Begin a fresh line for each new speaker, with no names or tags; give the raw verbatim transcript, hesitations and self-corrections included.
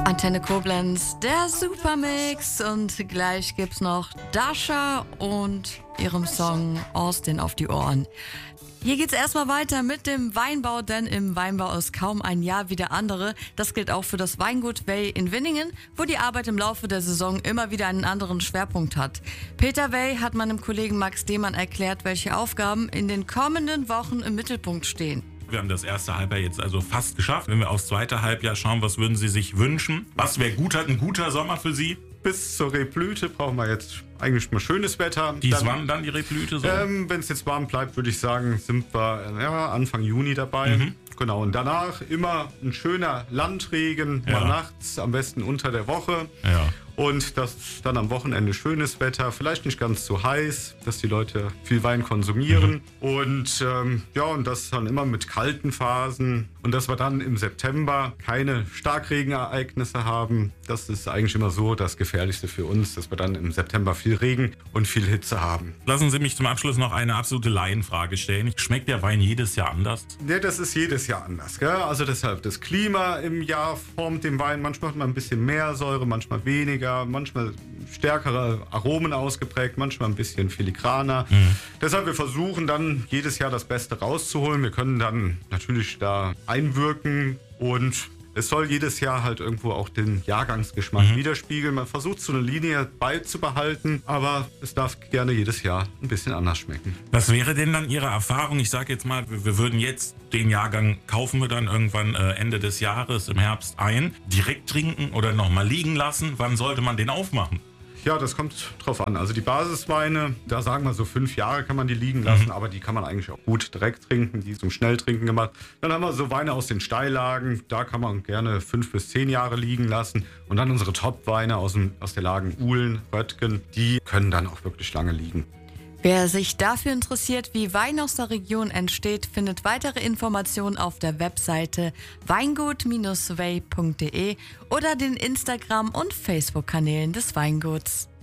Antenne Koblenz, der Supermix, und gleich gibt's noch Dasha und ihrem Song Austin auf die Ohren. Hier geht's erstmal weiter mit dem Weinbau, denn im Weinbau ist kaum ein Jahr wie der andere. Das gilt auch für das Weingut Wey in Winningen, wo die Arbeit im Laufe der Saison immer wieder einen anderen Schwerpunkt hat. Peter Wey hat meinem Kollegen Max Demann erklärt, welche Aufgaben in den kommenden Wochen im Mittelpunkt stehen.
Wir haben das erste Halbjahr jetzt also fast geschafft. Wenn wir aufs zweite Halbjahr schauen, was würden Sie sich wünschen? Was wäre gut, ein guter Sommer für Sie?
Bis zur Rebblüte brauchen wir jetzt eigentlich mal schönes Wetter.
Dies wann dann die Rebblüte so?
Ähm, Wenn es jetzt warm bleibt, würde ich sagen, sind wir ja, Anfang Juni dabei. Mhm. Genau, und danach immer ein schöner Landregen, ja. mal nachts, am besten unter der Woche.
Ja.
Und das dann am Wochenende schönes Wetter, vielleicht nicht ganz so heiß, dass die Leute viel Wein konsumieren. Mhm. Und ähm, ja, und das dann immer mit kalten Phasen. Und dass wir dann im September keine Starkregenereignisse haben. Das ist eigentlich immer so das Gefährlichste für uns, dass wir dann im September viel Regen und viel Hitze haben.
Lassen Sie mich zum Abschluss noch eine absolute Laienfrage stellen. Schmeckt der Wein jedes Jahr anders?
Ja, das ist jedes Jahr anders. Gell? Also deshalb, das Klima im Jahr formt den Wein. Manchmal hat man ein bisschen mehr Säure, manchmal weniger. Manchmal stärkere Aromen ausgeprägt, manchmal ein bisschen filigraner. Mhm. Deshalb, wir versuchen dann jedes Jahr das Beste rauszuholen. Wir können dann natürlich da einwirken und es soll jedes Jahr halt irgendwo auch den Jahrgangsgeschmack mhm. widerspiegeln. Man versucht so eine Linie beizubehalten, aber es darf gerne jedes Jahr ein bisschen anders schmecken.
Was wäre denn dann Ihre Erfahrung? Ich sage jetzt mal, wir würden jetzt den Jahrgang, kaufen wir dann irgendwann Ende des Jahres im Herbst ein, direkt trinken oder nochmal liegen lassen. Wann sollte man den aufmachen?
Ja, das kommt drauf an. Also die Basisweine, da sagen wir so fünf Jahre kann man die liegen lassen, mhm. aber die kann man eigentlich auch gut direkt trinken, die zum Schnelltrinken gemacht. Dann haben wir so Weine aus den Steillagen, da kann man gerne fünf bis zehn Jahre liegen lassen. Und dann unsere Top-Weine aus, dem, aus der Lagen Uhlen, Röttgen, die können dann auch wirklich lange liegen.
Wer sich dafür interessiert, wie Wein aus der Region entsteht, findet weitere Informationen auf der Webseite weingut Bindestrich wey punkt de oder den Instagram- und Facebook-Kanälen des Weinguts.